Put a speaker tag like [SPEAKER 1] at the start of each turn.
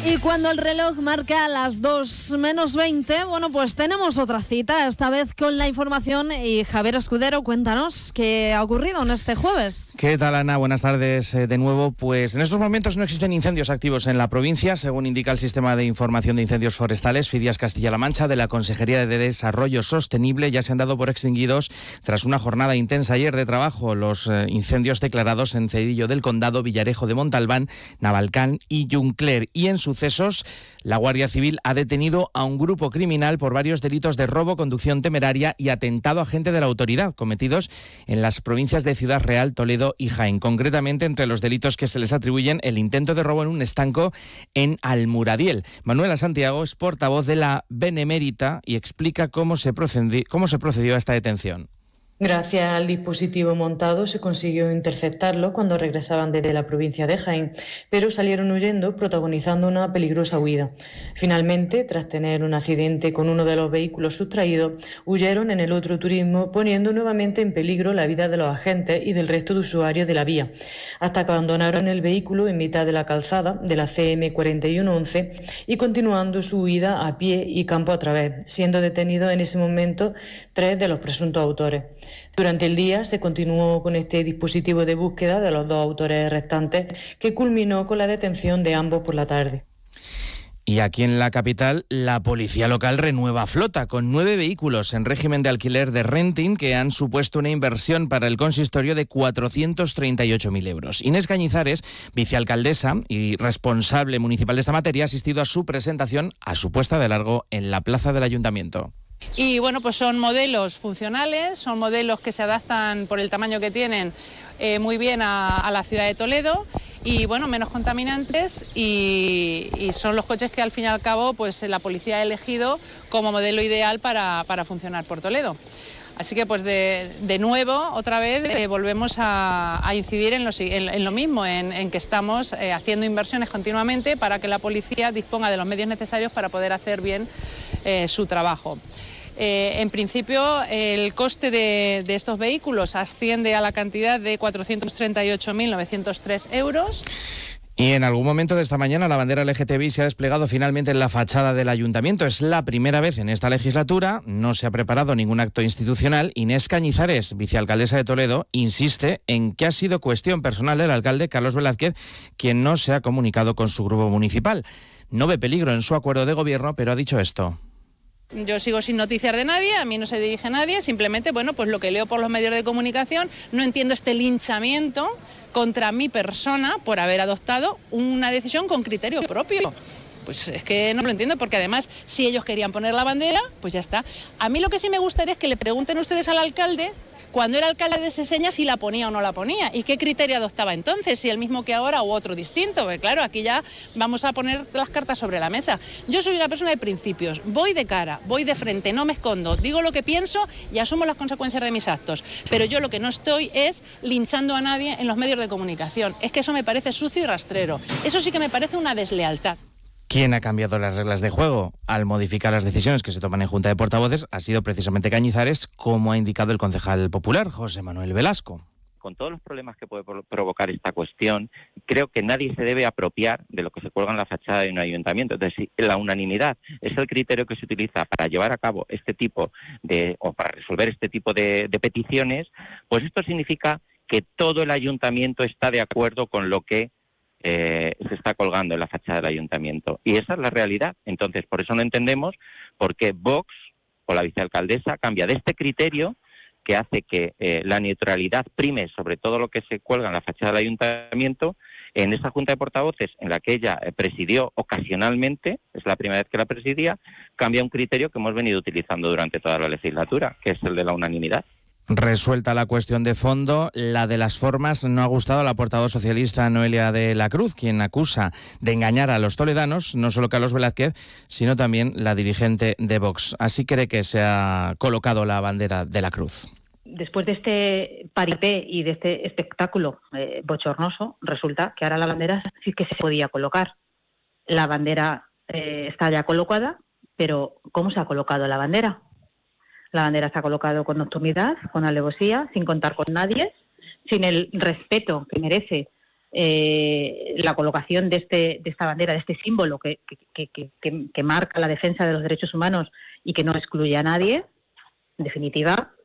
[SPEAKER 1] Y cuando el reloj marca las 2:20, bueno, pues tenemos otra cita, esta vez con la información. Y Javier Escudero, cuéntanos qué ha ocurrido en este jueves.
[SPEAKER 2] ¿Qué tal, Ana? Buenas tardes de nuevo. Pues en estos momentos no existen incendios activos en la provincia, según indica el Sistema de Información de Incendios Forestales, Fidias Castilla-La Mancha, de la Consejería de Desarrollo Sostenible. Ya se han dado por extinguidos tras una jornada intensa ayer de trabajo los incendios declarados en Cedillo del Condado, Villarejo de Montalbán, Navalcán y Juncler. Y en sucesos, la Guardia Civil ha detenido a un grupo criminal por varios delitos de robo, conducción temeraria y atentado a agente de la autoridad, cometidos en las provincias de Ciudad Real, Toledo y Jaén. Concretamente, entre los delitos que se les atribuyen, el intento de robo en un estanco en Almuradiel. Manuela Santiago es portavoz de la Benemérita y explica cómo se procedió a esta detención.
[SPEAKER 3] Gracias al dispositivo montado se consiguió interceptarlos cuando regresaban desde la provincia de Jaén, pero salieron huyendo, protagonizando una peligrosa huida. Finalmente, tras tener un accidente con uno de los vehículos sustraídos, huyeron en el otro turismo, poniendo nuevamente en peligro la vida de los agentes y del resto de usuarios de la vía, hasta que abandonaron el vehículo en mitad de la calzada de la CM 4111 y continuando su huida a pie y campo a través, siendo detenidos en ese momento 3 de los presuntos autores. Durante el día se continuó con este dispositivo de búsqueda de los 2 autores restantes, que culminó con la detención de ambos por la tarde.
[SPEAKER 2] Y aquí en la capital, la policía local renueva flota con 9 vehículos en régimen de alquiler de renting que han supuesto una inversión para el consistorio de 438.000 euros. Inés Cañizares, vicealcaldesa y responsable municipal de esta materia, ha asistido a su presentación, a su puesta de largo en la plaza del Ayuntamiento.
[SPEAKER 4] Y bueno, pues son modelos funcionales, son modelos que se adaptan por el tamaño que tienen muy bien a la ciudad de Toledo y bueno, menos contaminantes y son los coches que al fin y al cabo pues la policía ha elegido como modelo ideal para funcionar por Toledo. Así que pues de nuevo, otra vez, volvemos a incidir en lo mismo, en que estamos haciendo inversiones continuamente para que la policía disponga de los medios necesarios para poder hacer bien su trabajo. En principio, el coste de estos vehículos asciende a la cantidad de 438.903 euros.
[SPEAKER 2] Y en algún momento de esta mañana la bandera LGTBI se ha desplegado finalmente en la fachada del Ayuntamiento. Es la primera vez en esta legislatura, no se ha preparado ningún acto institucional. Inés Cañizares, vicealcaldesa de Toledo, insiste en que ha sido cuestión personal del alcalde Carlos Velázquez, quien no se ha comunicado con su grupo municipal. No ve peligro en su acuerdo de gobierno, pero ha dicho esto.
[SPEAKER 4] Yo sigo sin noticiar de nadie, a mí no se dirige nadie, simplemente, bueno, pues lo que leo por los medios de comunicación, no entiendo este linchamiento contra mi persona por haber adoptado una decisión con criterio propio. Pues es que no lo entiendo, porque además, si ellos querían poner la bandera, pues ya está. A mí lo que sí me gustaría es que le pregunten ustedes al alcalde, cuando era alcalde de Seseña, si la ponía o no la ponía, y qué criterio adoptaba entonces, si el mismo que ahora u otro distinto. Porque claro, aquí ya vamos a poner las cartas sobre la mesa. Yo soy una persona de principios, voy de cara, voy de frente, no me escondo, digo lo que pienso y asumo las consecuencias de mis actos. Pero yo lo que no estoy es linchando a nadie en los medios de comunicación. Es que eso me parece sucio y rastrero. Eso sí que me parece una deslealtad.
[SPEAKER 2] ¿Quién ha cambiado las reglas de juego al modificar las decisiones que se toman en Junta de Portavoces? Ha sido precisamente Cañizares, como ha indicado el concejal popular, José Manuel Velasco.
[SPEAKER 5] Con todos los problemas que puede provocar esta cuestión, creo que nadie se debe apropiar de lo que se cuelga en la fachada de un ayuntamiento. Entonces, si la unanimidad es el criterio que se utiliza para llevar a cabo este tipo o para resolver este tipo de peticiones, pues esto significa que todo el ayuntamiento está de acuerdo con lo que se está colgando en la fachada del ayuntamiento. Y esa es la realidad. Entonces, por eso no entendemos por qué Vox o la vicealcaldesa cambia de este criterio que hace que la neutralidad prime sobre todo lo que se cuelga en la fachada del ayuntamiento en esta Junta de Portavoces, en la que ella presidió ocasionalmente, es la primera vez que la presidía, cambia un criterio que hemos venido utilizando durante toda la legislatura, que es el de la unanimidad.
[SPEAKER 2] Resuelta la cuestión de fondo, la de las formas no ha gustado a la portavoz socialista Noelia de la Cruz, quien acusa de engañar a los toledanos, no solo Carlos Velázquez, sino también la dirigente de Vox. Así cree que se ha colocado la bandera de la Cruz.
[SPEAKER 6] Después de este paripé y de este espectáculo bochornoso, resulta que ahora la bandera sí que se podía colocar. La bandera está ya colocada, pero ¿cómo se ha colocado la bandera? La bandera se ha colocado con nocturnidad, con alevosía, sin contar con nadie, sin el respeto que merece la colocación de esta bandera, de este símbolo que marca la defensa de los derechos humanos y que no excluye a nadie, en definitiva,